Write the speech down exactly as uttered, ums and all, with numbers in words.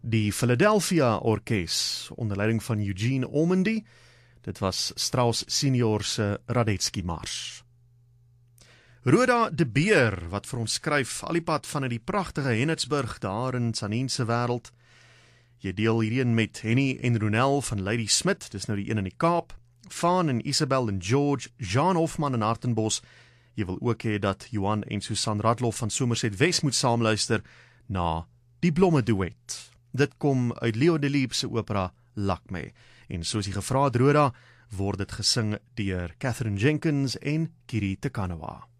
Die Philadelphia Orkees, onder leiding van Eugene Ormandy. Dit was Strauss senior se Radetzky Mars. Rhoda de Beer, wat vir ons skryf, al die pad vanuit die pragtige Hennigsburg, daar in Sanense wêreld. Jy deel hierheen met Henny en Ronel van Lady Smith, dis nou die een in die Kaap, Faan en Isabel en George, Jean Hofman in Hartenbos. Jy wil ook hê dat Johan en Susan Radloff van Somerset West moet saamluister na Die Blomme Duet. Dit kom uit Leo Delibes se opera Lakme. En soos jy gevra het, Rhoda, word dit gesing deur Catherine Jenkins en Kiri Te Kanawa.